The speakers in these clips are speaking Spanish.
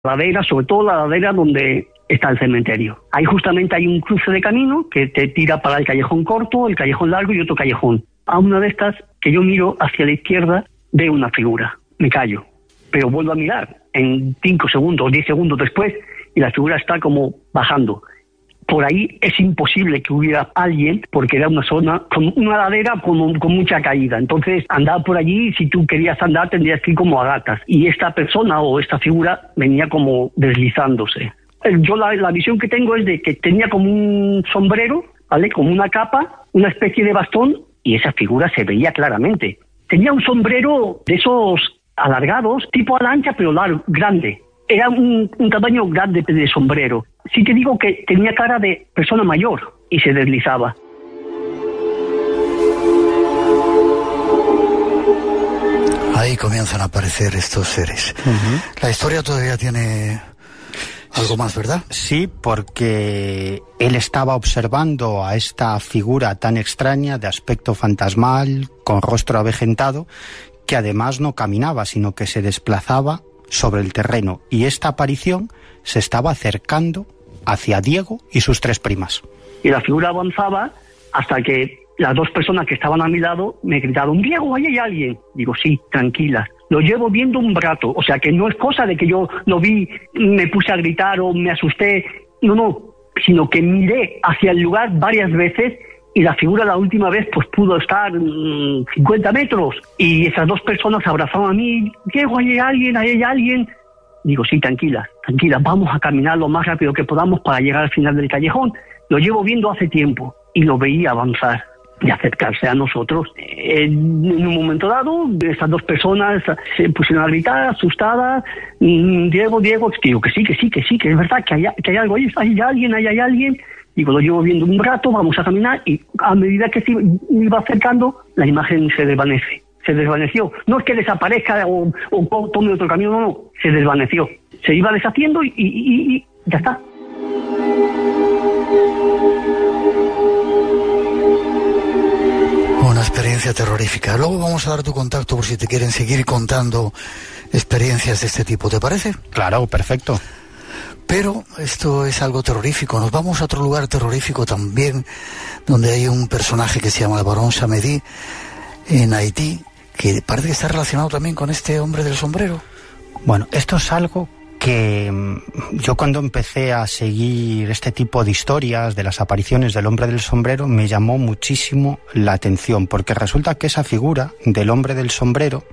ladera, sobre todo la ladera donde está el cementerio. Ahí justamente hay un cruce de camino que te tira para el callejón corto, el callejón largo y otro callejón. A una de estas, que yo miro hacia la izquierda, veo una figura. Me callo, pero vuelvo a mirar en 5 segundos, 10 segundos después, y la figura está como bajando. Por ahí es imposible que hubiera alguien, porque era una zona con una ladera con mucha caída. Entonces, andar por allí, si tú querías andar, tendrías que ir como a gatas. Y esta persona o esta figura venía como deslizándose. Yo la visión que tengo es de que tenía como un sombrero, ¿vale? Como una capa, una especie de bastón, y esa figura se veía claramente. Tenía un sombrero de esos alargados, tipo a la ancha, pero largo, grande. Era un tamaño grande de sombrero. Sí te digo que tenía cara de persona mayor y se deslizaba. Ahí comienzan a aparecer estos seres. La historia todavía tiene algo más, ¿verdad? Sí, porque él estaba observando a esta figura tan extraña, de aspecto fantasmal, con rostro avejentado, que además no caminaba, sino que se desplazaba sobre el terreno, y esta aparición se estaba acercando hacia Diego y sus 3 primas. Y la figura avanzaba hasta que las 2 personas que estaban a mi lado me gritaron: Diego, ahí hay alguien. Digo, sí, tranquila. Lo llevo viendo un rato, o sea que no es cosa de que yo lo vi, me puse a gritar o me asusté, no, sino que miré hacia el lugar varias veces. Y la figura la última vez pues pudo estar 50 metros. Y esas 2 personas abrazaban a mí. Diego, ahí hay alguien. Digo, sí, tranquila, vamos a caminar lo más rápido que podamos para llegar al final del callejón. Lo llevo viendo hace tiempo y lo veía avanzar y acercarse a nosotros. En un momento dado, esas 2 personas se pusieron a gritar, asustadas. Diego, digo que sí, que es verdad, que hay algo ahí, hay alguien. Digo, lo llevo viendo un rato, vamos a caminar, y a medida que se iba acercando, la imagen se desvaneció. No es que desaparezca o tome otro camino, no, se desvaneció. Se iba deshaciendo y ya está. Una experiencia terrorífica. Luego vamos a dar tu contacto por si te quieren seguir contando experiencias de este tipo, ¿te parece? Claro, perfecto. Pero esto es algo terrorífico. Nos vamos a otro lugar terrorífico también, donde hay un personaje que se llama el Barón Samedi, en Haití, que parece que está relacionado también con este hombre del sombrero. Bueno, esto es algo que yo, cuando empecé a seguir este tipo de historias de las apariciones del hombre del sombrero, me llamó muchísimo la atención, porque resulta que esa figura del hombre del sombrero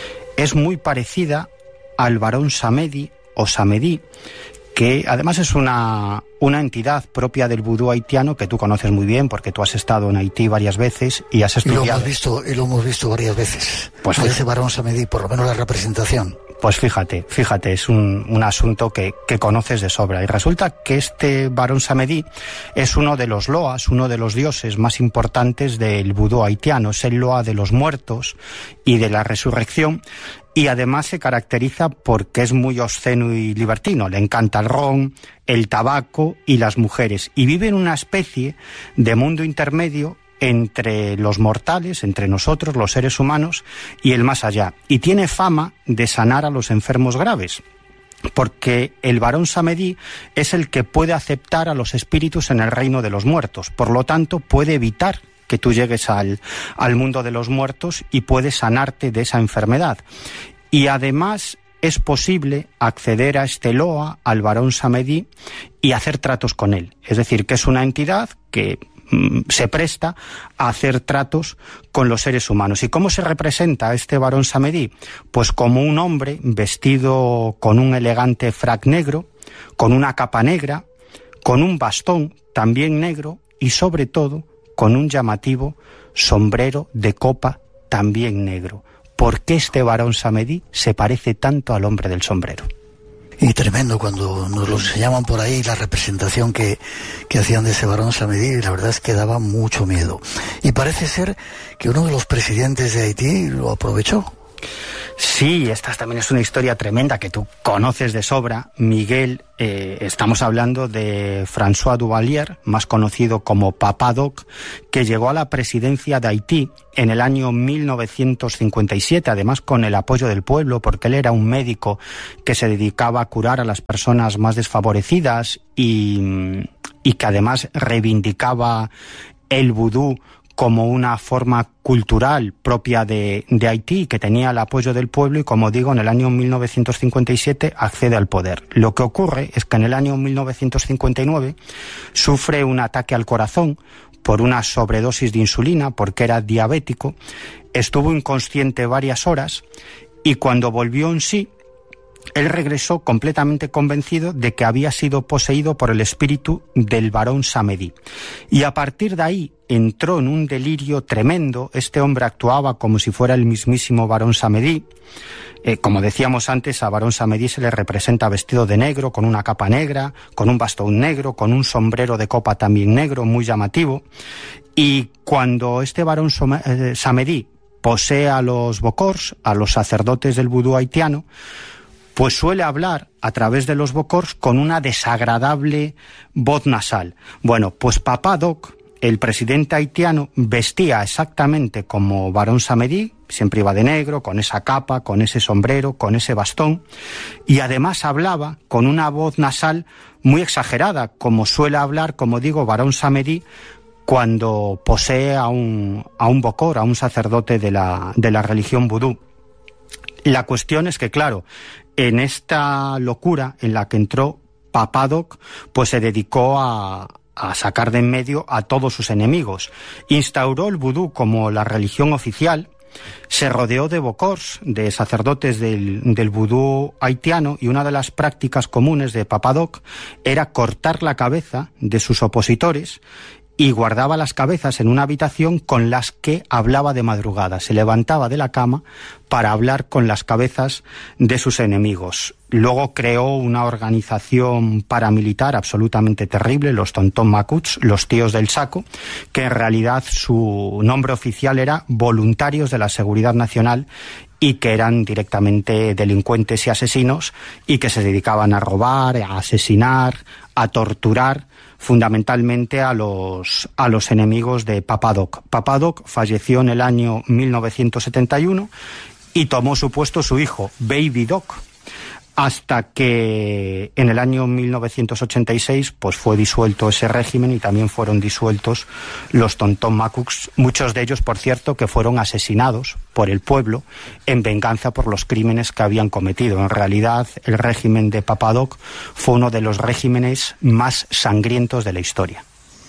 es muy parecida al Barón Samedi o Samedi, que además es una entidad propia del vudú haitiano, que tú conoces muy bien porque tú has estado en Haití varias veces y has estudiado. Y lo hemos visto varias veces. Pues ese Barón Samedi, por lo menos la representación. Pues fíjate, es un asunto que conoces de sobra. Y resulta que este Barón Samedi es uno de los loas, uno de los dioses más importantes del vudú haitiano. Es el loa de los muertos y de la resurrección. Y además se caracteriza porque es muy obsceno y libertino. Le encanta el ron, el tabaco y las mujeres. Y vive en una especie de mundo intermedio entre los mortales, entre nosotros, los seres humanos, y el más allá. Y tiene fama de sanar a los enfermos graves, porque el Barón Samedi es el que puede aceptar a los espíritus en el reino de los muertos. Por lo tanto, puede evitar que tú llegues al mundo de los muertos y puede sanarte de esa enfermedad. Y además es posible acceder a este loa, al Barón Samedi, y hacer tratos con él. Es decir, que es una entidad que se presta a hacer tratos con los seres humanos. ¿Y cómo se representa a este Barón Samedi? Pues como un hombre vestido con un elegante frac negro, con una capa negra, con un bastón también negro y sobre todo con un llamativo sombrero de copa también negro. ¿Por qué este Barón Samedi se parece tanto al hombre del sombrero? Y tremendo cuando nos lo enseñaban por ahí, la representación que hacían de ese Barón Samedi, la verdad es que daba mucho miedo. Y parece ser que uno de los presidentes de Haití lo aprovechó. Sí, esta también es una historia tremenda que tú conoces de sobra, Miguel. Estamos hablando de François Duvalier, más conocido como Papa Doc, que llegó a la presidencia de Haití en el año 1957, además con el apoyo del pueblo, porque él era un médico que se dedicaba a curar a las personas más desfavorecidas y que además reivindicaba el vudú como una forma cultural propia de Haití, que tenía el apoyo del pueblo y, como digo, en el año 1957 accede al poder. Lo que ocurre es que en el año 1959 sufre un ataque al corazón por una sobredosis de insulina, porque era diabético, estuvo inconsciente varias horas y cuando volvió en sí, él regresó completamente convencido de que había sido poseído por el espíritu del barón Samedi. Y a partir de ahí entró en un delirio tremendo. Este hombre actuaba como si fuera el mismísimo barón Samedi. Como decíamos antes, a barón Samedi se le representa vestido de negro, con una capa negra, con un bastón negro, con un sombrero de copa también negro, muy llamativo. Y cuando este barón Samedi posee a los bokors, a los sacerdotes del vudú haitiano, pues suele hablar a través de los bokors con una desagradable voz nasal. Bueno, pues Papa Doc, el presidente haitiano, vestía exactamente como barón Samedi, siempre iba de negro, con esa capa, con ese sombrero, con ese bastón, y además hablaba con una voz nasal muy exagerada, como suele hablar, como digo, barón Samedi, cuando posee a un bokor, a un sacerdote de la religión vudú. La cuestión es que, claro, en esta locura en la que entró Papa Doc, pues se dedicó a sacar de en medio a todos sus enemigos. Instauró el vudú como la religión oficial, se rodeó de bokors, de sacerdotes del vudú haitiano, y una de las prácticas comunes de Papa Doc era cortar la cabeza de sus opositores y guardaba las cabezas en una habitación con las que hablaba de madrugada. Se levantaba de la cama para hablar con las cabezas de sus enemigos. Luego creó una organización paramilitar absolutamente terrible, los Tonton Macuts, los tíos del saco, que en realidad su nombre oficial era Voluntarios de la Seguridad Nacional, y que eran directamente delincuentes y asesinos, y que se dedicaban a robar, a asesinar, a torturar, fundamentalmente a los enemigos de Papa Doc. Papa Doc falleció en el año 1971 y tomó su puesto su hijo, Baby Doc, hasta que en el año 1986 pues fue disuelto ese régimen y también fueron disueltos los Tonton Macuts, muchos de ellos, por cierto, que fueron asesinados por el pueblo en venganza por los crímenes que habían cometido. En realidad, el régimen de Papa Doc fue uno de los regímenes más sangrientos de la historia.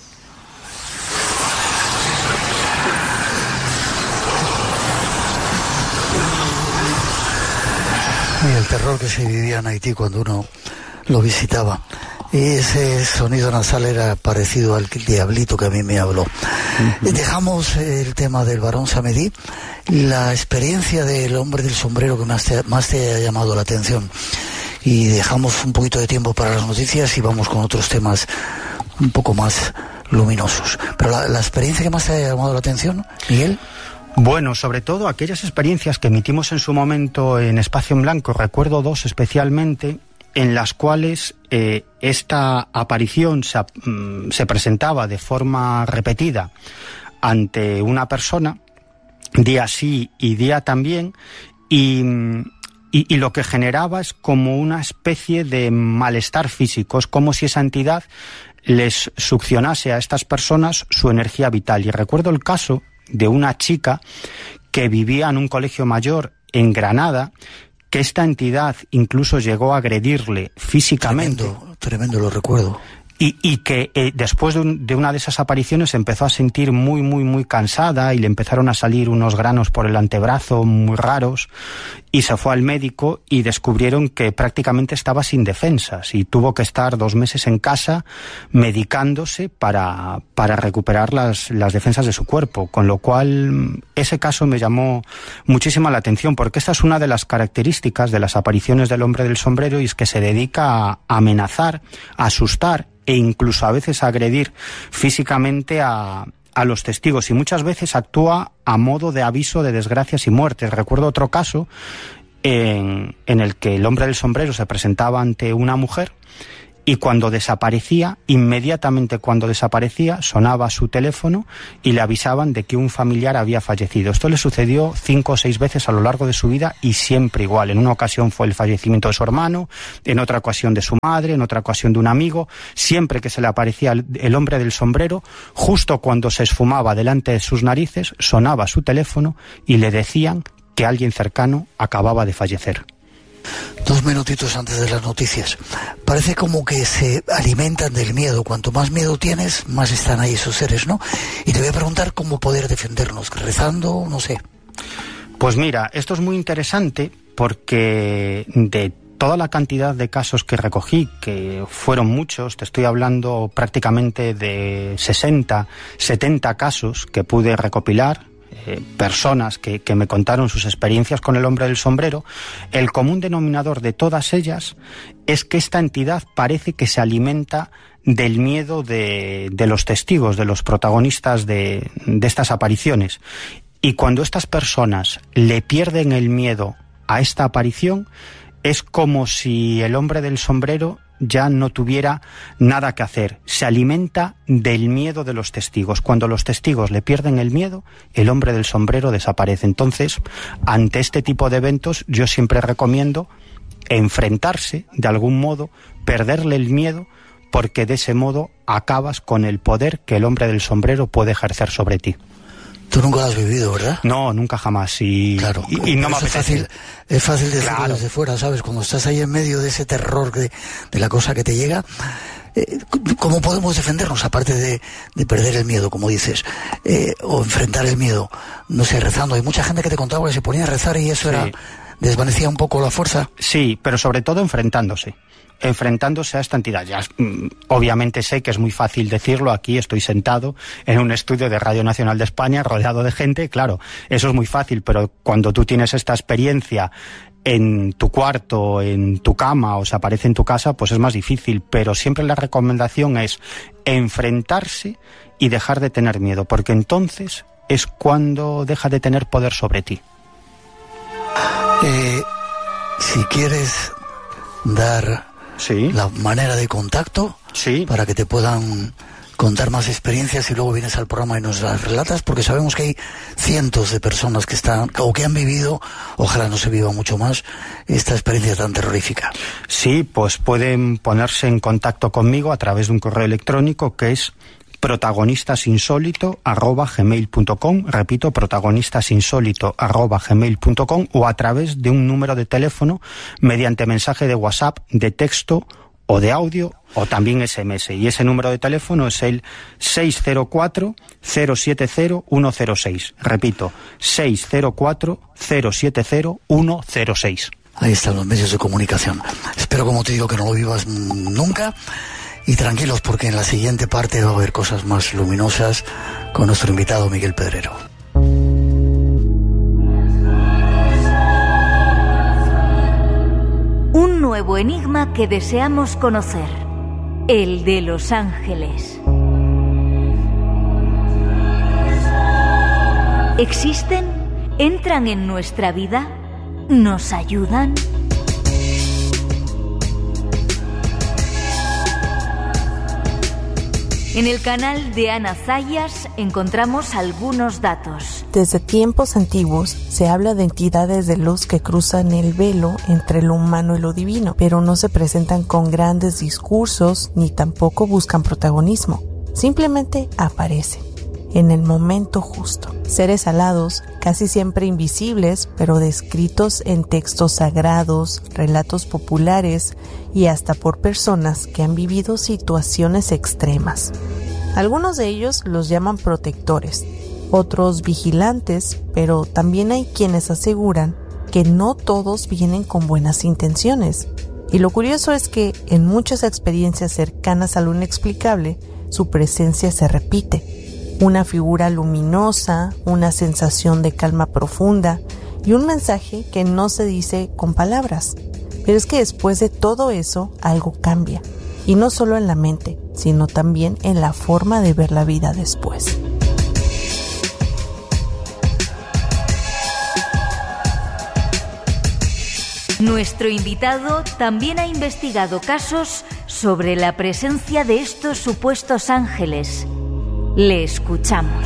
Y el terror que se vivía en Haití cuando uno lo visitaba. Y ese sonido nasal era parecido al diablito que a mí me habló. Dejamos el tema del barón Samedi, la experiencia del hombre del sombrero que más te ha llamado la atención. Y dejamos un poquito de tiempo para las noticias y vamos con otros temas un poco más luminosos. Pero la experiencia que más te ha llamado la atención, Miguel. Bueno, sobre todo aquellas experiencias que emitimos en su momento en Espacio en Blanco, recuerdo dos especialmente, en las cuales esta aparición se presentaba de forma repetida ante una persona, día sí y día también, y lo que generaba es como una especie de malestar físico, es como si esa entidad les succionase a estas personas su energía vital. Y recuerdo el caso de una chica que vivía en un colegio mayor en Granada, que esta entidad incluso llegó a agredirle físicamente. Tremendo, lo recuerdo. Y que después de una de esas apariciones se empezó a sentir muy, muy, muy cansada y le empezaron a salir unos granos por el antebrazo muy raros, y se fue al médico y descubrieron que prácticamente estaba sin defensas y tuvo que estar 2 meses en casa medicándose para recuperar las defensas de su cuerpo, con lo cual ese caso me llamó muchísimo la atención, porque esta es una de las características de las apariciones del hombre del sombrero, y es que se dedica a amenazar, a asustar e incluso a veces a agredir físicamente a los testigos, y muchas veces actúa a modo de aviso de desgracias y muertes. Recuerdo otro caso en el que el hombre del sombrero se presentaba ante una mujer y cuando desaparecía, inmediatamente cuando desaparecía, sonaba su teléfono y le avisaban de que un familiar había fallecido. Esto le sucedió 5 o 6 veces a lo largo de su vida y siempre igual. En una ocasión fue el fallecimiento de su hermano, en otra ocasión de su madre, en otra ocasión de un amigo. Siempre que se le aparecía el hombre del sombrero, justo cuando se esfumaba delante de sus narices, sonaba su teléfono y le decían que alguien cercano acababa de fallecer. 2 minutitos antes de las noticias. Parece como que se alimentan del miedo. Cuanto más miedo tienes, más están ahí esos seres, ¿no? Y te voy a preguntar cómo poder defendernos, rezando, no sé. Pues mira, esto es muy interesante porque de toda la cantidad de casos que recogí, que fueron muchos, te estoy hablando prácticamente de 60, 70 casos que pude recopilar, personas que me contaron sus experiencias con el hombre del sombrero, el común denominador de todas ellas es que esta entidad parece que se alimenta del miedo de los testigos, de los protagonistas de estas apariciones. Y cuando estas personas le pierden el miedo a esta aparición, es como si el hombre del sombrero ya no tuviera nada que hacer. Se alimenta del miedo de los testigos. Cuando los testigos le pierden el miedo, el hombre del sombrero desaparece. Entonces, ante este tipo de eventos, yo siempre recomiendo enfrentarse de algún modo, perderle el miedo, porque de ese modo acabas con el poder que el hombre del sombrero puede ejercer sobre ti. Tú nunca lo has vivido, ¿verdad? No, nunca jamás. Claro, y no me apetece. Es fácil decirlo claro. Desde fuera, ¿sabes? Cuando estás ahí en medio de ese terror de la cosa que te llega, ¿cómo podemos defendernos? Aparte de perder el miedo, como dices, o enfrentar el miedo, no sé, rezando. Hay mucha gente que te contaba que se ponía a rezar y eso desvanecía un poco la fuerza. Sí, pero sobre todo enfrentándose a esta entidad. Ya, obviamente sé que es muy fácil decirlo, aquí estoy sentado en un estudio de Radio Nacional de España, rodeado de gente, claro, eso es muy fácil, pero cuando tú tienes esta experiencia en tu cuarto, en tu cama, o se aparece en tu casa, pues es más difícil, pero siempre la recomendación es enfrentarse y dejar de tener miedo, porque entonces es cuando deja de tener poder sobre ti. Si quieres dar la manera de contacto para que te puedan contar más experiencias y luego vienes al programa y nos las relatas, porque sabemos que hay cientos de personas que están o que han vivido, ojalá no se viva mucho más, esta experiencia tan terrorífica. Sí, pues pueden ponerse en contacto conmigo a través de un correo electrónico que es protagonistasinsolito@gmail.com, repito, protagonistasinsolito@gmail.com, o a través de un número de teléfono mediante mensaje de WhatsApp, de texto o de audio, o también SMS. Y ese número de teléfono es el 604-070-106. Repito, 604-070-106. Ahí están los medios de comunicación. Espero, como te digo, que no lo vivas nunca. Y tranquilos, porque en la siguiente parte va a haber cosas más luminosas con nuestro invitado Miguel Pedrero. Un nuevo enigma que deseamos conocer, el de Los Ángeles. ¿Existen? ¿Entran en nuestra vida? ¿Nos ayudan? En el canal de Ana Zayas encontramos algunos datos. Desde tiempos antiguos se habla de entidades de luz que cruzan el velo entre lo humano y lo divino, pero no se presentan con grandes discursos ni tampoco buscan protagonismo. Simplemente aparecen en el momento justo. Seres alados, casi siempre invisibles, pero descritos en textos sagrados, relatos populares y hasta por personas que han vivido situaciones extremas. Algunos de ellos los llaman protectores, otros vigilantes, pero también hay quienes aseguran que no todos vienen con buenas intenciones. Y lo curioso es que en muchas experiencias cercanas a lo inexplicable, su presencia se repite. Una figura luminosa, una sensación de calma profunda y un mensaje que no se dice con palabras. Pero es que después de todo eso, algo cambia. Y no solo en la mente, sino también en la forma de ver la vida después. Nuestro invitado también ha investigado casos sobre la presencia de estos supuestos ángeles. Le escuchamos.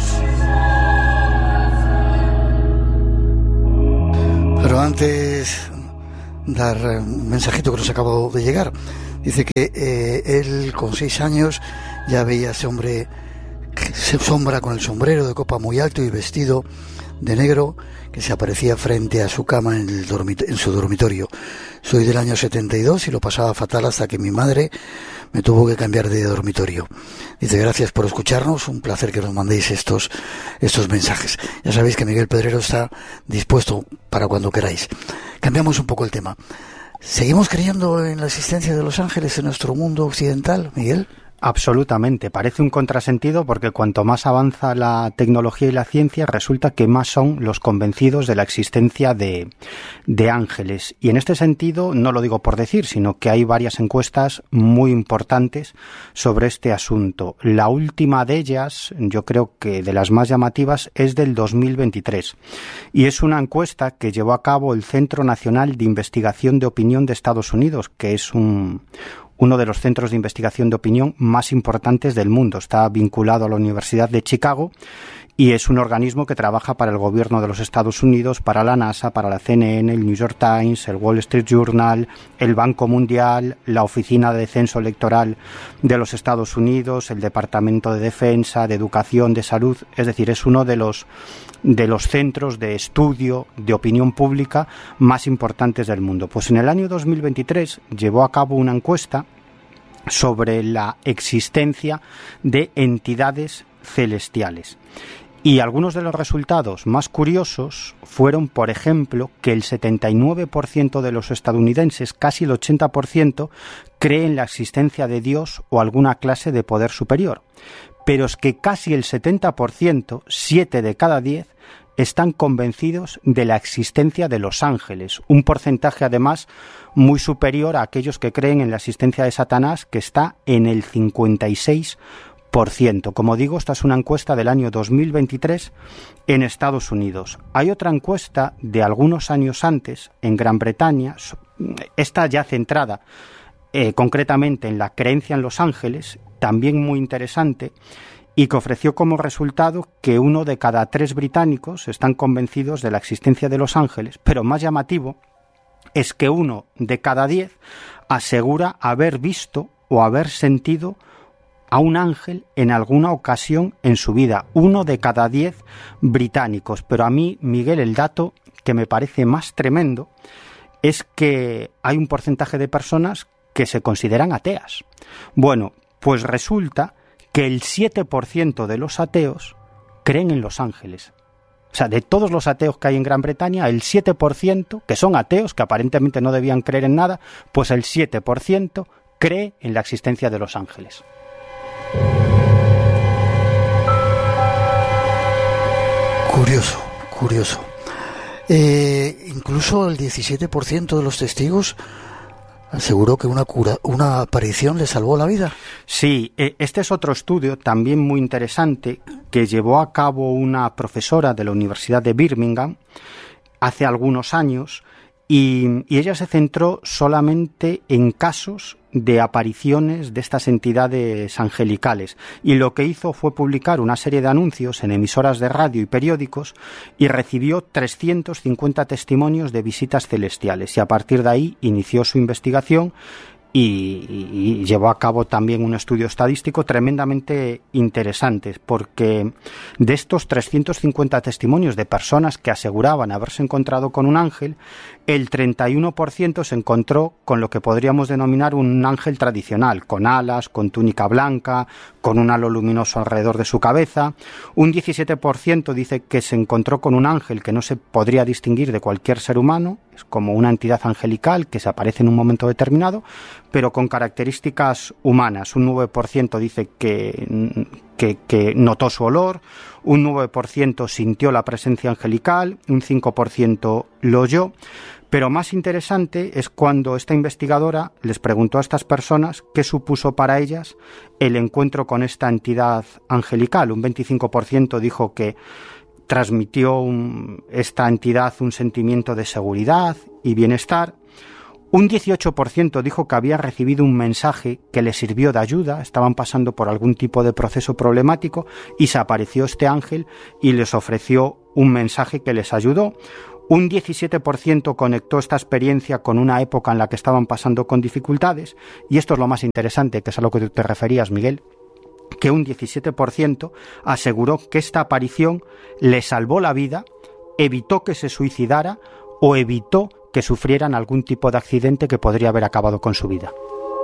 Pero antes, dar un mensajito que nos acabó de llegar. Dice que él con 6 años ya veía a ese hombre que se sombra con el sombrero de copa muy alto y vestido de negro, que se aparecía frente a su cama en su dormitorio. Soy del año 72 y lo pasaba fatal hasta que mi madre me tuvo que cambiar de dormitorio. Dice, gracias por escucharnos, un placer que nos mandéis estos mensajes. Ya sabéis que Miguel Pedrero está dispuesto para cuando queráis. Cambiamos un poco el tema. ¿Seguimos creyendo en la existencia de los ángeles en nuestro mundo occidental, Miguel? Absolutamente. Parece un contrasentido porque cuanto más avanza la tecnología y la ciencia, resulta que más son los convencidos de la existencia de ángeles. Y en este sentido, no lo digo por decir, sino que hay varias encuestas muy importantes sobre este asunto. La última de ellas, yo creo que de las más llamativas, es del 2023. Y es una encuesta que llevó a cabo el Centro Nacional de Investigación de Opinión de Estados Unidos, que es uno de los centros de investigación de opinión más importantes del mundo. Está vinculado a la Universidad de Chicago y es un organismo que trabaja para el gobierno de los Estados Unidos, para la NASA, para la CNN, el New York Times, el Wall Street Journal, el Banco Mundial, la Oficina de Censo Electoral de los Estados Unidos, el Departamento de Defensa, de Educación, de Salud. Es decir, es uno de los centros de estudio de opinión pública más importantes del mundo. Pues en el año 2023 llevó a cabo una encuesta sobre la existencia de entidades celestiales. Y algunos de los resultados más curiosos fueron, por ejemplo, que el 79% de los estadounidenses, casi el 80%, cree en la existencia de Dios o alguna clase de poder superior. Pero es que casi el 70%, 7 de cada 10, están convencidos de la existencia de los ángeles, un porcentaje además muy superior a aquellos que creen en la existencia de Satanás, que está en el 56%. Como digo, esta es una encuesta del año 2023 en Estados Unidos. Hay otra encuesta de algunos años antes en Gran Bretaña, esta ya centrada concretamente en la creencia en los ángeles, también muy interesante, y que ofreció como resultado que 1 de cada 3 británicos están convencidos de la existencia de los ángeles, pero más llamativo es que 1 de cada 10 asegura haber visto o haber sentido a un ángel en alguna ocasión en su vida. 1 de cada 10 británicos. Pero a mí, Miguel, el dato que me parece más tremendo es que hay un porcentaje de personas que se consideran ateas. Bueno, pues resulta que el 7% de los ateos creen en los ángeles. O sea, de todos los ateos que hay en Gran Bretaña, el 7%, que son ateos, que aparentemente no debían creer en nada, pues el 7% cree en la existencia de los ángeles. Curioso. Incluso el 17% de los testigos aseguró que una aparición le salvó la vida. Sí, este es otro estudio también muy interesante que llevó a cabo una profesora de la Universidad de Birmingham hace algunos años y ella se centró solamente en casos de apariciones de estas entidades angelicales, y lo que hizo fue publicar una serie de anuncios en emisoras de radio y periódicos y recibió 350 testimonios de visitas celestiales, y a partir de ahí inició su investigación y llevó a cabo también un estudio estadístico tremendamente interesante, porque de estos 350 testimonios de personas que aseguraban haberse encontrado con un ángel, el 31% se encontró con lo que podríamos denominar un ángel tradicional, con alas, con túnica blanca, con un halo luminoso alrededor de su cabeza. Un 17% dice que se encontró con un ángel que no se podría distinguir de cualquier ser humano, es como una entidad angelical que se aparece en un momento determinado, pero con características humanas. Un 9% dice que notó su olor, un 9% sintió la presencia angelical, un 5% lo oyó. Pero más interesante es cuando esta investigadora les preguntó a estas personas qué supuso para ellas el encuentro con esta entidad angelical. Un 25% dijo que transmitió esta entidad un sentimiento de seguridad y bienestar. Un 18% dijo que había recibido un mensaje que les sirvió de ayuda, estaban pasando por algún tipo de proceso problemático y se apareció este ángel y les ofreció un mensaje que les ayudó. Un 17% conectó esta experiencia con una época en la que estaban pasando con dificultades, y esto es lo más interesante, que es a lo que tú te referías, Miguel, que un 17% aseguró que esta aparición le salvó la vida, evitó que se suicidara o evitó que sufrieran algún tipo de accidente que podría haber acabado con su vida.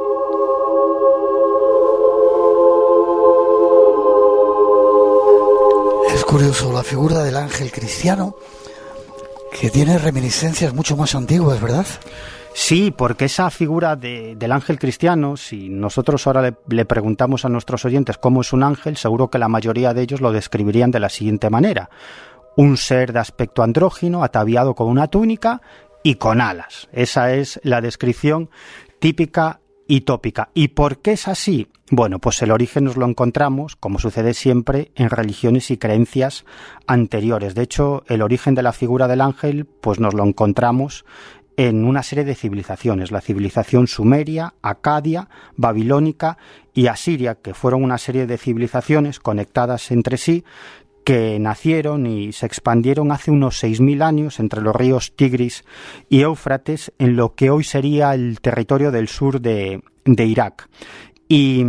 Es curioso la figura del ángel cristiano, que tiene reminiscencias mucho más antiguas, ¿verdad? Sí, porque esa figura del ángel cristiano, si nosotros ahora le preguntamos a nuestros oyentes cómo es un ángel, seguro que la mayoría de ellos lo describirían de la siguiente manera: un ser de aspecto andrógino, ataviado con una túnica y con alas. Esa es la descripción típica y tópica. ¿Y por qué es así? Bueno, pues el origen nos lo encontramos, como sucede siempre, en religiones y creencias anteriores. De hecho, el origen de la figura del ángel, pues nos lo encontramos en una serie de civilizaciones: la civilización sumeria, acadia, babilónica y asiria, que fueron una serie de civilizaciones conectadas entre sí, que nacieron y se expandieron hace unos 6.000 años entre los ríos Tigris y Éufrates, en lo que hoy sería el territorio del sur de Irak. Y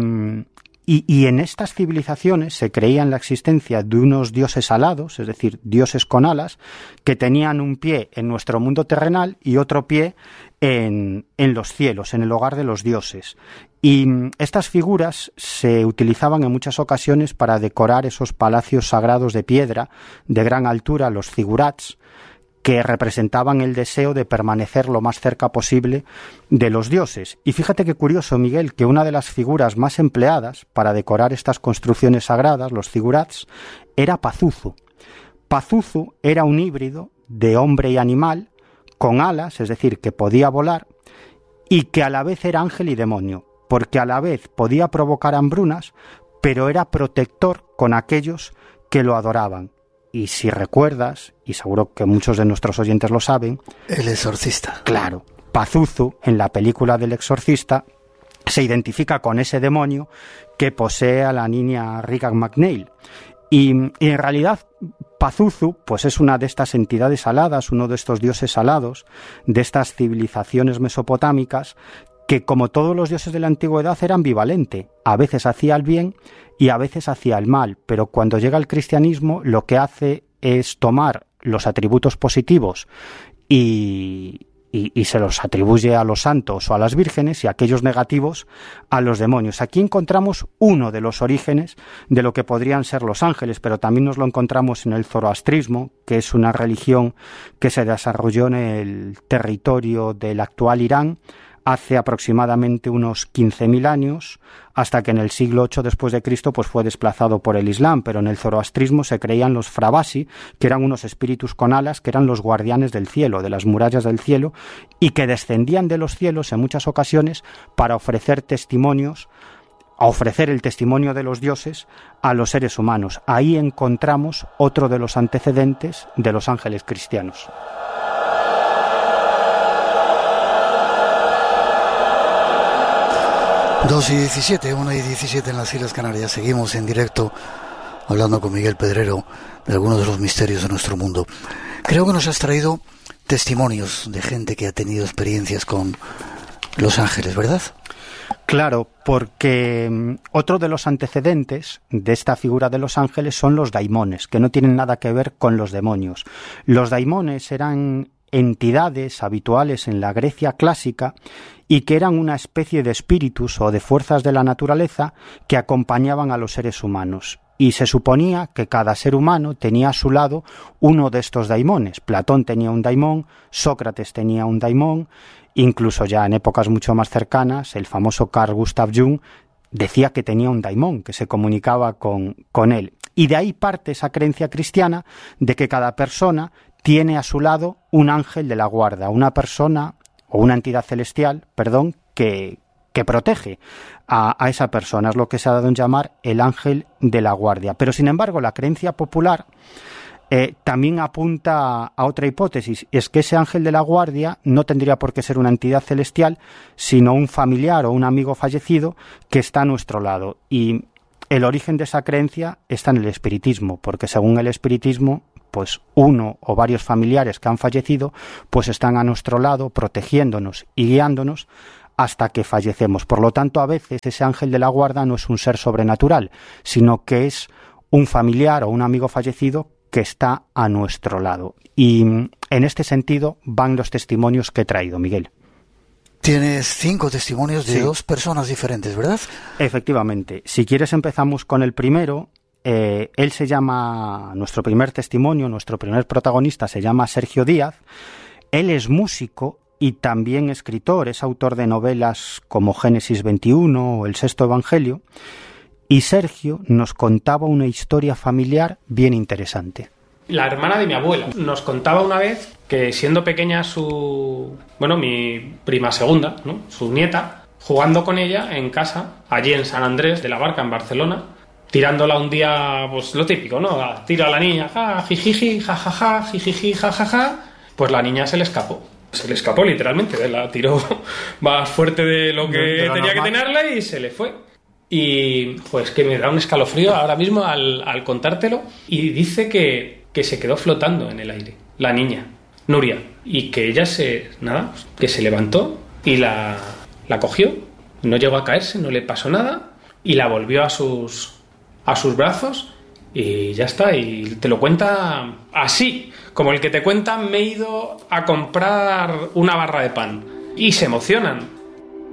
en estas civilizaciones se creía en la existencia de unos dioses alados, es decir, dioses con alas, que tenían un pie en nuestro mundo terrenal y otro pie en los cielos, en el hogar de los dioses. Y estas figuras se utilizaban en muchas ocasiones para decorar esos palacios sagrados de piedra de gran altura, los zigurats, que representaban el deseo de permanecer lo más cerca posible de los dioses. Y fíjate qué curioso, Miguel, que una de las figuras más empleadas para decorar estas construcciones sagradas, los zigurats, era Pazuzu. Pazuzu era un híbrido de hombre y animal, con alas, es decir, que podía volar, y que a la vez era ángel y demonio, porque a la vez podía provocar hambrunas, pero era protector con aquellos que lo adoraban. Y si recuerdas, y seguro que muchos de nuestros oyentes lo saben, el exorcista. Claro, Pazuzu, en la película del exorcista, se identifica con ese demonio que posee a la niña Regan McNeil. Y en realidad Pazuzu pues es una de estas entidades aladas, uno de estos dioses alados, de estas civilizaciones mesopotámicas, que como todos los dioses de la antigüedad era ambivalente. A veces hacía el bien y a veces hacía el mal, pero cuando llega el cristianismo lo que hace es tomar los atributos positivos y se los atribuye a los santos o a las vírgenes, y aquellos negativos a los demonios. Aquí encontramos uno de los orígenes de lo que podrían ser los ángeles, pero también nos lo encontramos en el zoroastrismo, que es una religión que se desarrolló en el territorio del actual Irán hace aproximadamente unos 15.000 años, hasta que en el siglo VIII después de Cristo pues fue desplazado por el Islam. Pero en el zoroastrismo se creían los frabasi, que eran unos espíritus con alas, que eran los guardianes del cielo, de las murallas del cielo, y que descendían de los cielos en muchas ocasiones para ofrecer testimonios, a ofrecer el testimonio de los dioses a los seres humanos. Ahí encontramos otro de los antecedentes de los ángeles cristianos. Dos y 17, 1 y 17 en las Islas Canarias. Seguimos en directo hablando con Miguel Pedrero de algunos de los misterios de nuestro mundo. Creo que nos has traído testimonios de gente que ha tenido experiencias con los ángeles, ¿verdad? Claro, porque otro de los antecedentes de esta figura de los ángeles son los daimones, que no tienen nada que ver con los demonios. Los daimones eran entidades habituales en la Grecia clásica y que eran una especie de espíritus o de fuerzas de la naturaleza que acompañaban a los seres humanos. Y se suponía que cada ser humano tenía a su lado uno de estos daimones. Platón tenía un daimón, Sócrates tenía un daimón, incluso ya en épocas mucho más cercanas, el famoso Carl Gustav Jung decía que tenía un daimón, que se comunicaba con él. Y de ahí parte esa creencia cristiana de que cada persona tiene a su lado un ángel de la guarda, una persona o una entidad celestial, que protege a esa persona. Es lo que se ha dado en llamar el ángel de la guardia. Pero sin embargo la creencia popular también apunta a otra hipótesis, es que ese ángel de la guardia no tendría por qué ser una entidad celestial, sino un familiar o un amigo fallecido que está a nuestro lado. Y el origen de esa creencia está en el espiritismo, porque según el espiritismo, pues uno o varios familiares que han fallecido, pues están a nuestro lado, protegiéndonos y guiándonos hasta que fallecemos. Por lo tanto, a veces ese ángel de la guarda no es un ser sobrenatural, sino que es un familiar o un amigo fallecido que está a nuestro lado. Y en este sentido van los testimonios que he traído, Miguel. Tienes 5 testimonios de 2 personas diferentes, ¿verdad? Efectivamente. Si quieres empezamos con el primero. Él se llama, nuestro primer testimonio, nuestro primer protagonista se llama Sergio Díaz. Él es músico y también escritor, es autor de novelas como Génesis 21 o El Sexto Evangelio. Y Sergio nos contaba una historia familiar bien interesante. La hermana de mi abuela nos contaba una vez que siendo pequeña mi prima segunda, ¿no?, su nieta, jugando con ella en casa, allí en San Andrés de la Barca, en Barcelona, tirándola un día, pues lo típico, ¿no? Tira a la niña, jijiji, jajaja, jijiji, jajaja, pues la niña se le escapó. Se le escapó literalmente, la tiró más fuerte de lo que tenía que tenerla y se le fue. Y pues que me da un escalofrío ahora mismo al contártelo. Y dice que se quedó flotando en el aire, la niña, Nuria. Y que ella que se levantó y la cogió. No llegó a caerse, no le pasó nada. Y la volvió a sus brazos y ya está. Y te lo cuenta así, como el que te cuenta: me he ido a comprar una barra de pan. Y se emocionan.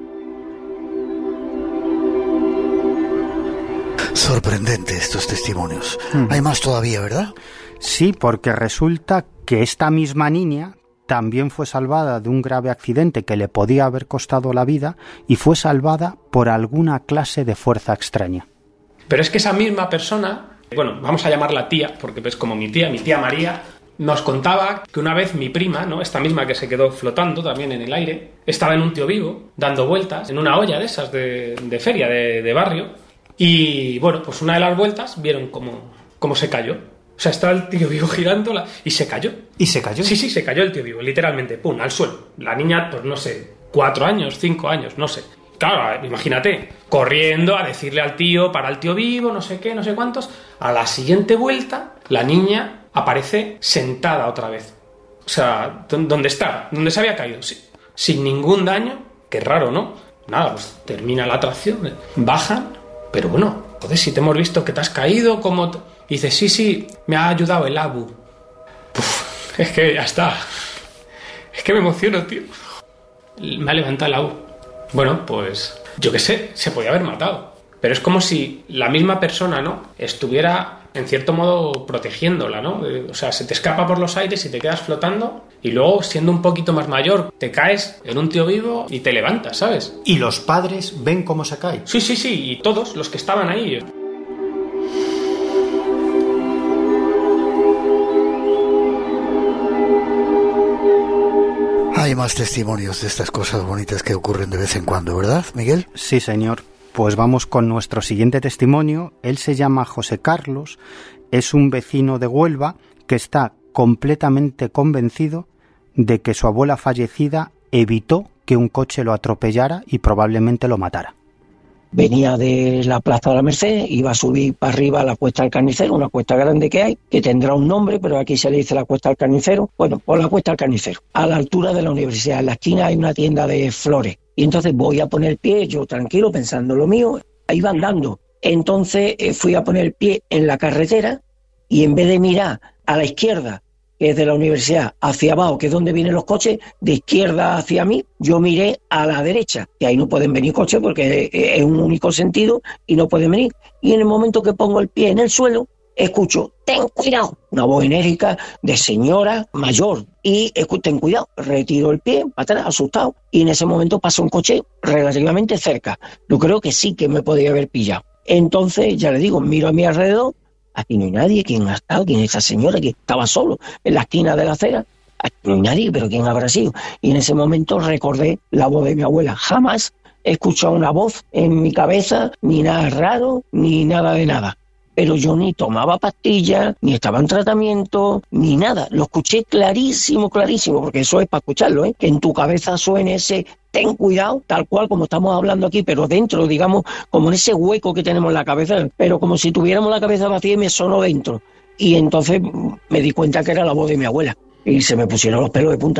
Sorprendente estos testimonios. Hay más todavía, ¿verdad? Sí, porque resulta que esta misma niña también fue salvada de un grave accidente que le podía haber costado la vida y fue salvada por alguna clase de fuerza extraña. Pero es que esa misma persona, vamos a llamarla tía, porque es como mi tía María, nos contaba que una vez mi prima, ¿no?, esta misma que se quedó flotando también en el aire, estaba en un tío vivo, dando vueltas en una olla de esas de feria, de barrio. Y pues una de las vueltas vieron cómo se cayó. O sea, estaba el tío vivo girando y se cayó. ¿Y se cayó? Sí, se cayó el tío vivo, literalmente, pum, al suelo. La niña, pues no sé, 4 años, 5 años, no sé. Claro, imagínate, corriendo a decirle al tío, para el tío vivo, no sé qué, no sé cuántos. A la siguiente vuelta, la niña aparece sentada otra vez. O sea, ¿dónde está? ¿Dónde se había caído? Sí, sin ningún daño. Qué raro, ¿no? Nada, pues termina la atracción, bajan. Pero joder, si te hemos visto que te has caído, ¿cómo? Y dice, sí, me ha ayudado el Abu. Es que ya está. Es que me emociono, tío. Me ha levantado el Abu. Pues yo qué sé, se podía haber matado. Pero es como si la misma persona, ¿no?, estuviera en cierto modo protegiéndola, ¿no? O sea, se te escapa por los aires y te quedas flotando y luego, siendo un poquito más mayor, te caes en un tío vivo y te levantas, ¿sabes? ¿Y los padres ven cómo se cae? Sí, y todos los que estaban ahí. Hay más testimonios de estas cosas bonitas que ocurren de vez en cuando, ¿verdad, Miguel? Sí, señor. Pues vamos con nuestro siguiente testimonio. Él se llama José Carlos, es un vecino de Huelva que está completamente convencido de que su abuela fallecida evitó que un coche lo atropellara y probablemente lo matara. Venía de la Plaza de la Merced, iba a subir para arriba a la Cuesta del Carnicero, una cuesta grande que hay, que tendrá un nombre, pero aquí se le dice la Cuesta del Carnicero. Por la Cuesta del Carnicero, a la altura de la universidad, en la esquina hay una tienda de flores. Y entonces voy a poner el pie, yo tranquilo, pensando lo mío, iba andando. Entonces fui a poner el pie en la carretera y en vez de mirar a la izquierda, que es de la universidad, hacia abajo, que es donde vienen los coches, de izquierda hacia mí, yo miré a la derecha, que ahí no pueden venir coches porque es un único sentido y no pueden venir. Y en el momento que pongo el pie en el suelo, escucho, ten cuidado, una voz enérgica de señora mayor, y ten cuidado, retiro el pie, para atrás, asustado, y en ese momento pasa un coche relativamente cerca. Yo creo que sí que me podía haber pillado. Entonces, ya le digo, miro a mi alrededor, aquí no hay nadie. ¿Quién ha estado? ¿Quién es esa señora que estaba solo en la esquina de la acera? Aquí no hay nadie, pero ¿quién habrá sido? Y en ese momento recordé la voz de mi abuela. Jamás he escuchado una voz en mi cabeza, ni nada raro, ni nada de nada. pero yo ni tomaba pastillas, ni estaba en tratamiento, ni nada. Lo escuché clarísimo, porque eso es para escucharlo, que en tu cabeza suene ese ten cuidado, tal cual como estamos hablando aquí, pero dentro, digamos, como en ese hueco que tenemos en la cabeza, pero como si tuviéramos la cabeza vacía y me sonó dentro. Y entonces me di cuenta que era la voz de mi abuela y se me pusieron los pelos de punta.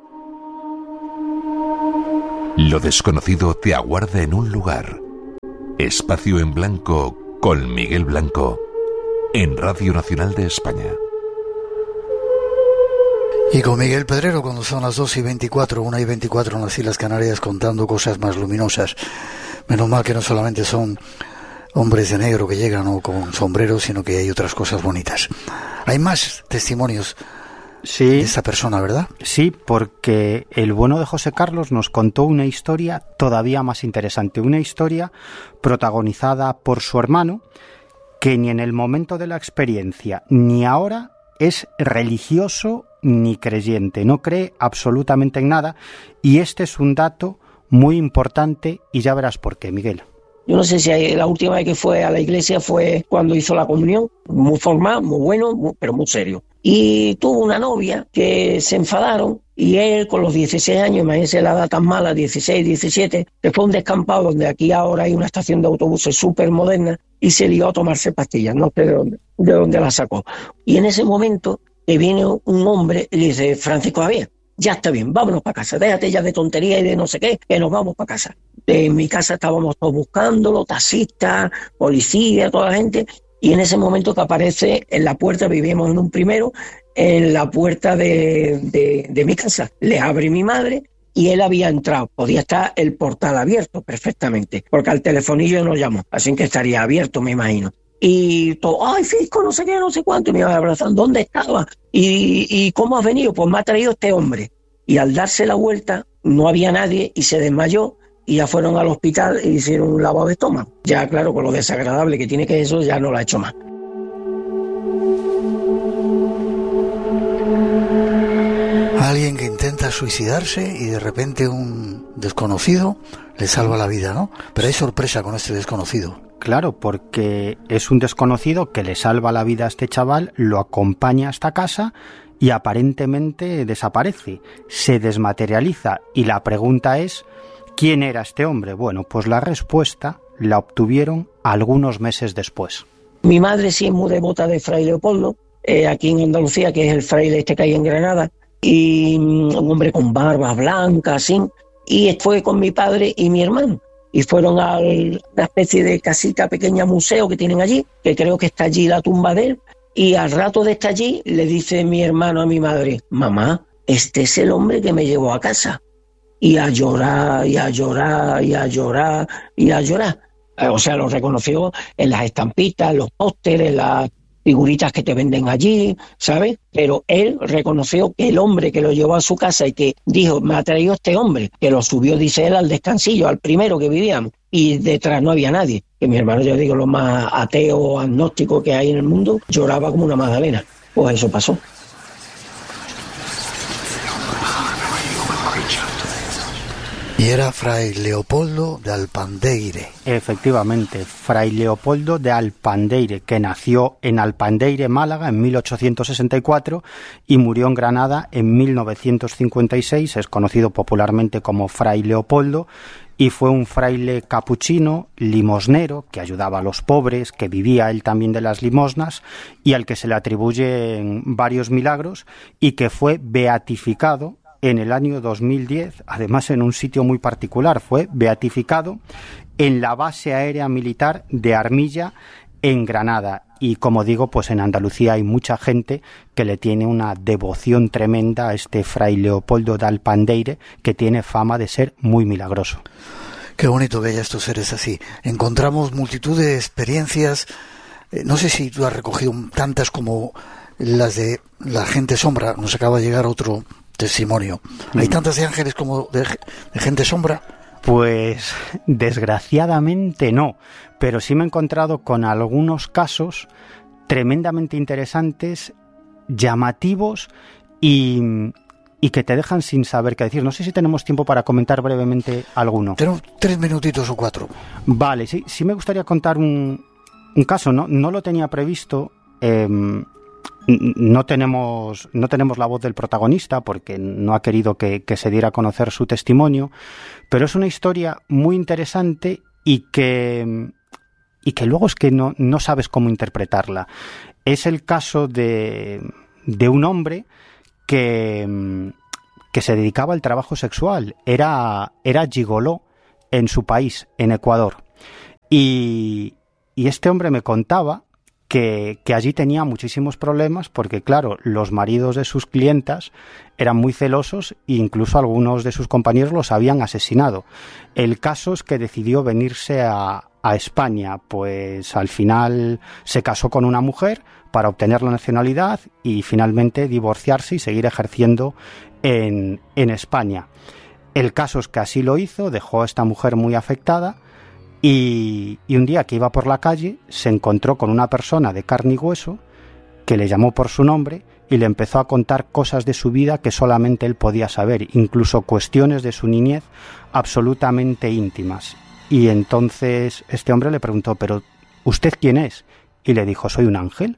Lo desconocido te aguarda en un lugar. Espacio en Blanco con Miguel Blanco en Radio Nacional de España. Y con Miguel Pedrero cuando son las 2:24, 1:24 en las Islas Canarias, contando cosas más luminosas. Menos mal que no solamente son hombres de negro que llegan o con sombreros, sino que hay otras cosas bonitas. Hay más testimonios de esta persona, ¿verdad? Sí, porque el bueno de José Carlos nos contó una historia todavía más interesante, una historia protagonizada por su hermano, que ni en el momento de la experiencia ni ahora es religioso ni creyente, no cree absolutamente en nada, y este es un dato muy importante y ya verás por qué, Miguel. Yo no sé si la última vez que fue a la iglesia fue cuando hizo la comunión, muy formal, muy bueno, pero muy serio. Y tuvo una novia que se enfadaron y él con los 16 años, imagínense la edad tan mala, 16, 17, que fue a un descampado donde aquí ahora hay una estación de autobuses súper moderna y se lió a tomarse pastillas, no sé de dónde la sacó. Y en ese momento que viene un hombre y le dice, Francisco Javier, ya está bien, vámonos para casa, déjate ya de tontería y de no sé qué, que nos vamos para casa. En mi casa estábamos todos buscándolo, taxistas, policía, toda la gente, y en ese momento que aparece en la puerta, vivíamos en un primero, en la puerta de mi casa, le abre mi madre y él había entrado, podía estar el portal abierto perfectamente, porque al telefonillo nos llamó, así que estaría abierto, me imagino. Y todo, ay, Fisco, no sé qué, no sé cuánto, y me iba abrazando, ¿dónde estaba? ¿Y cómo has venido? Pues me ha traído este hombre. Y al darse la vuelta, no había nadie y se desmayó y ya fueron al hospital e hicieron un lavado de estómago. Ya, claro, con lo desagradable que tiene que eso, ya no lo ha hecho más. Alguien que intenta suicidarse y de repente un desconocido le salva la vida, ¿no? Pero hay sorpresa con este desconocido. Claro, porque es un desconocido que le salva la vida a este chaval, lo acompaña hasta casa y aparentemente desaparece, se desmaterializa. Y la pregunta es, ¿quién era este hombre? Bueno, pues la respuesta la obtuvieron algunos meses después. Mi madre sí es muy devota de Fray Leopoldo, aquí en Andalucía, que es el fraile este que hay en Granada, y un hombre con barba blanca, así, y fue con mi padre y mi hermano. Y fueron a una especie de casita, pequeña museo que tienen allí, que creo que está allí la tumba de él, y al rato de estar allí le dice mi hermano a mi madre, mamá, este es el hombre que me llevó a casa. Y a llorar, y a llorar, y a llorar, y a llorar. O sea, lo reconoció en las estampitas, en los pósteres, las figuritas que te venden allí, ¿sabes? Pero él reconoció que el hombre que lo llevó a su casa y que dijo, me ha traído este hombre, que lo subió, dice él, al descansillo, al primero que vivíamos, y detrás no había nadie. Que mi hermano, yo digo, lo más ateo, agnóstico que hay en el mundo, lloraba como una magdalena. Pues eso pasó. Y era Fray Leopoldo de Alpandeire. Efectivamente, Fray Leopoldo de Alpandeire, que nació en Alpandeire, Málaga, en 1864 y murió en Granada en 1956. Es conocido popularmente como Fray Leopoldo y fue un fraile capuchino, limosnero, que ayudaba a los pobres, que vivía él también de las limosnas y al que se le atribuyen varios milagros y que fue beatificado en el año 2010, además en un sitio muy particular. Fue beatificado en la base aérea militar de Armilla, en Granada. Y como digo, pues en Andalucía hay mucha gente que le tiene una devoción tremenda a este Fray Leopoldo de Alpandeire, que tiene fama de ser muy milagroso. Qué bonito que haya estos seres así. Encontramos multitud de experiencias. No sé si tú has recogido tantas como las de la gente sombra. Nos acaba de llegar otro testimonio. ¿Hay tantas de ángeles como de gente sombra? Pues desgraciadamente no, pero sí me he encontrado con algunos casos tremendamente interesantes, llamativos y que te dejan sin saber qué decir. No sé si tenemos tiempo para comentar brevemente alguno. Tenemos 3 minutitos o 4. Vale, sí me gustaría contar un un caso, no lo tenía previsto. No tenemos la voz del protagonista porque no ha querido que se diera a conocer su testimonio, pero es una historia muy interesante y que luego es que no sabes cómo interpretarla. Es el caso de un hombre que se dedicaba al trabajo sexual. Era gigoló en su país, en Ecuador. Y este hombre me contaba que allí tenía muchísimos problemas porque, claro, los maridos de sus clientas eran muy celosos e incluso algunos de sus compañeros los habían asesinado. El caso es que decidió venirse a España, pues al final se casó con una mujer para obtener la nacionalidad y finalmente divorciarse y seguir ejerciendo en España. El caso es que así lo hizo, dejó a esta mujer muy afectada. Y un día que iba por la calle se encontró con una persona de carne y hueso que le llamó por su nombre y le empezó a contar cosas de su vida que solamente él podía saber, incluso cuestiones de su niñez absolutamente íntimas. Y entonces este hombre le preguntó, ¿pero usted quién es? Y le dijo, soy un ángel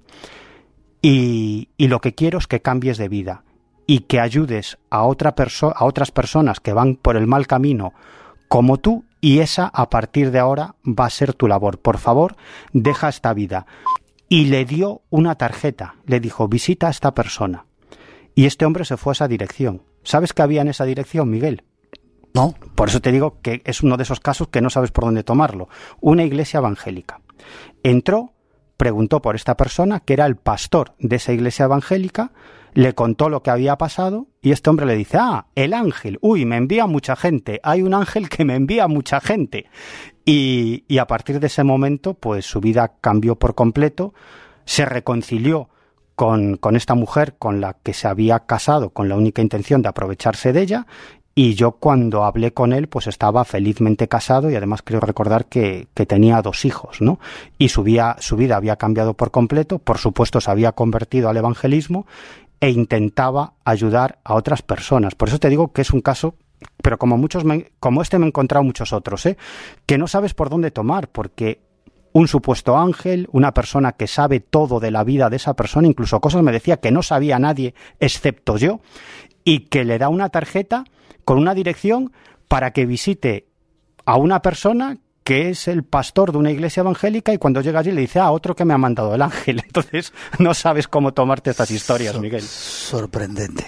y lo que quiero es que cambies de vida y que ayudes a otras personas que van por el mal camino como tú, y esa a partir de ahora va a ser tu labor. Por favor, deja esta vida. Y le dio una tarjeta, le dijo, visita a esta persona. Y este hombre se fue a esa dirección. ¿Sabes qué había en esa dirección, Miguel? No. Por eso te digo que es uno de esos casos que no sabes por dónde tomarlo. Una iglesia evangélica. Entró, preguntó por esta persona, que era el pastor de esa iglesia evangélica, le contó lo que había pasado y este hombre le dice, el ángel, me envía mucha gente, hay un ángel que me envía mucha gente. Y a partir de ese momento, pues su vida cambió por completo, se reconcilió con esta mujer con la que se había casado con la única intención de aprovecharse de ella. Y yo cuando hablé con él, pues estaba felizmente casado y además creo recordar que tenía 2 hijos, ¿no? Y su vida había cambiado por completo, por supuesto se había convertido al evangelismo e intentaba ayudar a otras personas. Por eso te digo que es un caso, pero como este me he encontrado muchos otros, que no sabes por dónde tomar, porque un supuesto ángel, una persona que sabe todo de la vida de esa persona, incluso cosas me decía que no sabía nadie excepto yo, y que le da una tarjeta con una dirección para que visite a una persona que es el pastor de una iglesia evangélica y cuando llega allí le dice, otro que me ha mandado el ángel. Entonces no sabes cómo tomarte estas historias, Miguel. Sorprendente.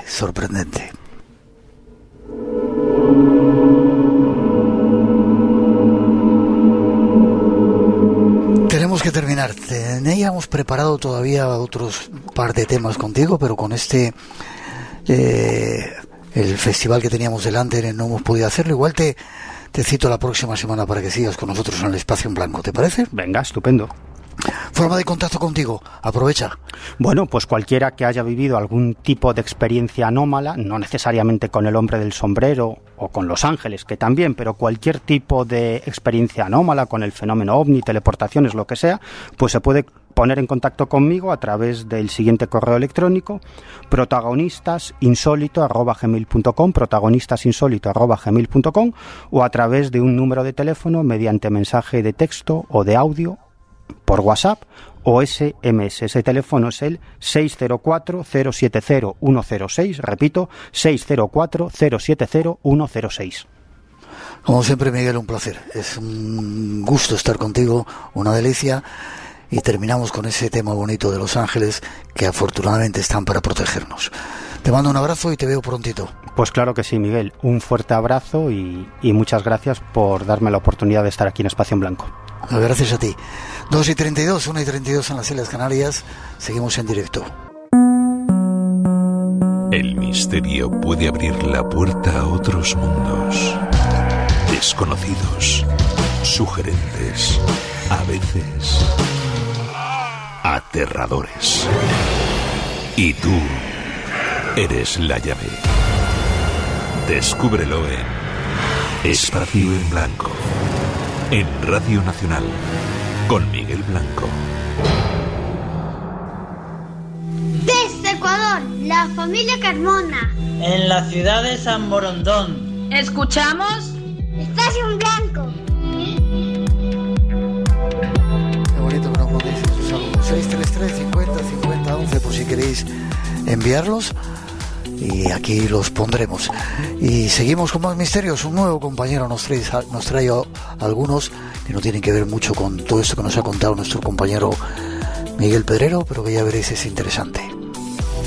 Tenemos que terminar. Teníamos preparado todavía otros par de temas contigo, pero con el festival que teníamos delante no hemos podido hacerlo. Igual te cito la próxima semana para que sigas con nosotros en el Espacio en Blanco, ¿te parece? Venga, estupendo. Forma de contacto contigo, aprovecha. Bueno, pues cualquiera que haya vivido algún tipo de experiencia anómala, no necesariamente con el hombre del sombrero o con los ángeles, que también, pero cualquier tipo de experiencia anómala con el fenómeno ovni, teleportaciones, lo que sea, pues se puede poner en contacto conmigo a través del siguiente correo electrónico, protagonistasinsolito@gmail.com, o a través de un número de teléfono mediante mensaje de texto o de audio por WhatsApp o SMS. Ese teléfono es el 604-070-106, repito, 604-070-106. Como siempre, Miguel, un placer. Es un gusto estar contigo, una delicia. Y terminamos con ese tema bonito de los ángeles que afortunadamente están para protegernos. Te mando un abrazo y te veo prontito. Pues claro que sí, Miguel. Un fuerte abrazo y muchas gracias por darme la oportunidad de estar aquí en Espacio en Blanco. Gracias a ti. 2:32, 1:32 en las Islas Canarias. Seguimos en directo. El misterio puede abrir la puerta a otros mundos. Desconocidos, sugerentes, a veces aterradores. Y tú eres la llave. Descúbrelo en Espacio en Blanco, en Radio Nacional, con Miguel Blanco. Desde Ecuador, la familia Carmona. En la ciudad de San Borondón. Escuchamos Espacio en Blanco. Qué bonito, pero 633 50 50 11 por si queréis enviarlos, y aquí los pondremos. Y seguimos con más misterios. Un nuevo compañero nos trae algunos que no tienen que ver mucho con todo esto que nos ha contado nuestro compañero Miguel Pedrero, pero que ya veréis es interesante.